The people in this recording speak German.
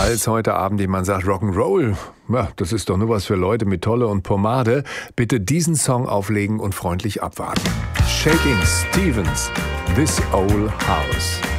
Falls heute Abend jemand sagt, Rock'n'Roll, ja, das ist doch nur was für Leute mit Tolle und Pomade, bitte diesen Song auflegen und freundlich abwarten. Shaking Stevens, This Old House.